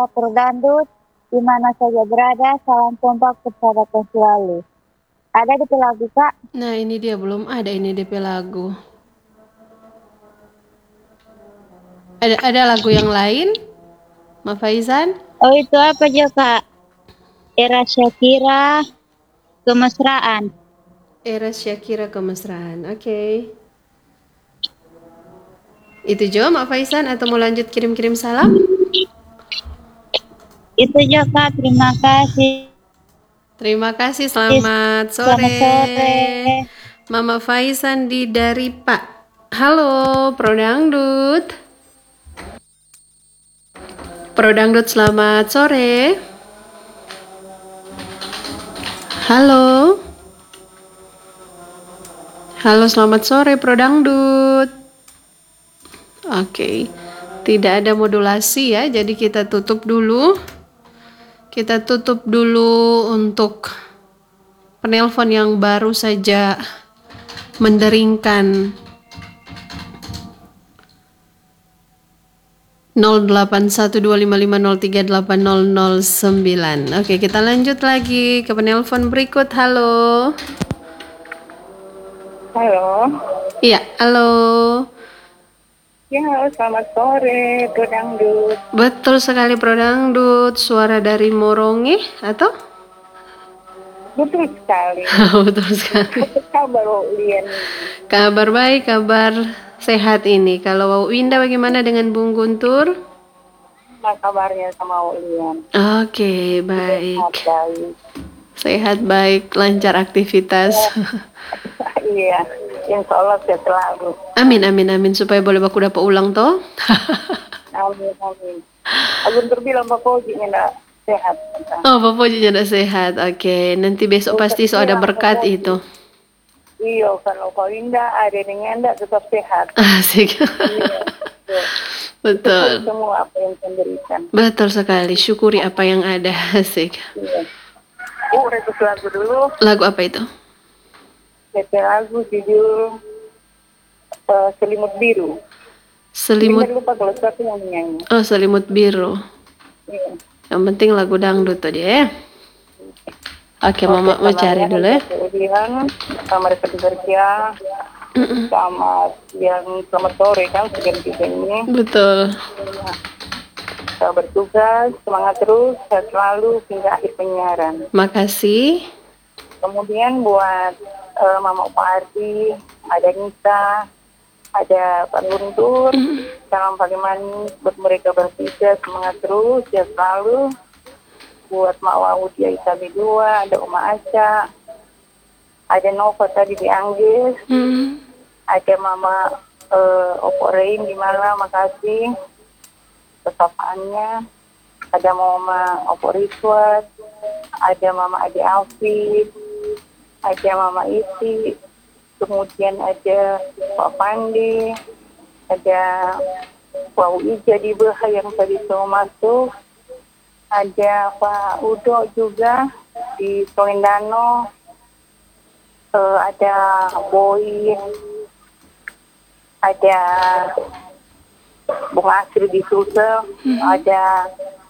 Perdandut, di mana saja berada, salam kompak persahabatan selalu. Ada di lagu, Kak? Nah, ini dia belum ada ini DP lagu. Ada lagu yang lain, Ma Faizan? Oh, itu apa aja, Kak? Era Shakira, Kemesraan. Era Shakira Kemesraan. Oke. Itu juga Ma Faizan atau mau lanjut kirim-kirim salam? Itu aja, Kak. Terima kasih. Terima kasih, selamat Selamat sore. sore. Mama Faizan di dari Pak. Halo, Pro Dangdut. Pro Dangdut, selamat sore. Halo. Halo, selamat sore Pro Dangdut. Oke. Tidak ada modulasi ya, jadi kita tutup dulu. Kita tutup dulu untuk penelpon yang baru saja menderingkan 081255038009. Oke, kita lanjut lagi ke penelpon berikut. Halo. Halo. Iya, halo. Ya, selamat sore, Bro Dangdut. Betul sekali Pro Dangdut. Suara dari Moronge atau? Betul sekali. Betul sekali. Apa kabar, Lian? Kabar baik, kabar sehat ini. Kalau Winda bagaimana dengan Bung Guntur? Apa kabarnya sama Lian? Oke, baik. Baik. Sehat baik, lancar aktivitas. Iya, insya Allah sehat selalu. Amin, amin, amin. Supaya boleh baku dapat ulang toh. Amin, amin. Aku terbilang Bapak Oji enggak sehat. Oh, Bapak juga udah sehat. Oke, nanti besok pasti so ada berkat itu. Iya, kalau kau indah ada dengan enggak tetap sehat. Asik. Iya. Betul. Semua apa yang Tuhan berikan. Betul sekali. Syukuri apa yang ada. Asik. Iya. Request lagu dulu. Lagu apa itu? Lagu judul Selimut Biru. Selimut. Lupa kalau satu yang menyanyi. Oh, Selimut Biru. Iya. Yang penting lagu dangdut aja ya. Oke, Mama mau cari dulu ya. Kemudian sama Rekan Kerja, sama yang selamat sore kan sudah kita ini. Betul. Kita bertugas, semangat terus, sehat selalu hingga akhir penyiaran. Makasih. Kemudian buat Mama Opa Ardi, ada Nita, ada Pak Guntur, salam paling manis buat mereka bertiga, semangat terus, sehat selalu. Buat Mak Wawud di Isabi 2, ada Oma Aca, ada Nova tadi di Anggis, ada Mama Opo Rein di Malang, makasih kesapaannya, ada Mama Opo Riswat, ada Mama Ade Alfie, ada Mama Isi, kemudian ada Pak Pandi, ada Pak Ija di Beha yang tadi semua masuk, ada Pak Udo juga di Tolendano, ada Boy, ada Bung Asri di Sulsel, ada